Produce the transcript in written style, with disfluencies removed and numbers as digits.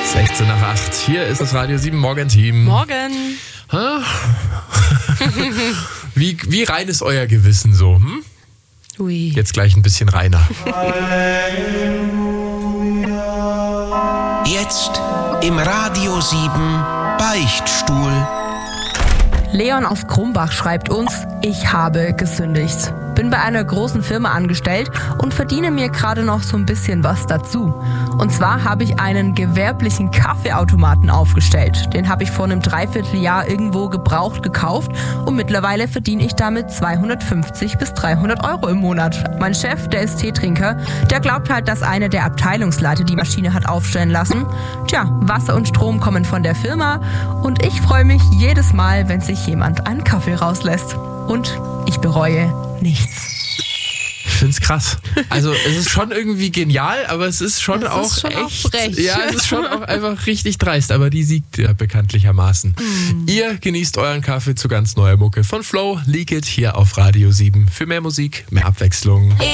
16 nach 8. Hier ist das Radio 7 Morgenteam. Morgen. Wie rein ist euer Gewissen so? Ui. Jetzt gleich ein bisschen reiner. Jetzt im Radio 7 Beichtstuhl. Leon aus Krumbach schreibt uns: Ich habe gesündigt. Bin bei einer großen Firma angestellt und verdiene mir gerade noch so ein bisschen was dazu. Und zwar habe ich einen gewerblichen Kaffeeautomaten aufgestellt. Den habe ich vor einem Dreivierteljahr irgendwo gebraucht gekauft und mittlerweile verdiene ich damit 250 bis 300 Euro im Monat. Mein Chef, der ist Teetrinker, der glaubt halt, dass einer der Abteilungsleiter die Maschine hat aufstellen lassen. Tja, Wasser und Strom kommen von der Firma und ich freue mich jedes Mal, wenn sich jemand einen Kaffee rauslässt. Und ich bereue nichts. Ich finde es krass. Also es ist schon irgendwie genial, aber es ist schon Es auch ist schon echt. auch frech. Ja, es ist schon auch einfach richtig dreist, aber die siegt ja bekanntlichermaßen. Ihr genießt euren Kaffee zu ganz neuer Mucke von Flow, Leak It hier auf Radio 7. Für mehr Musik, mehr Abwechslung.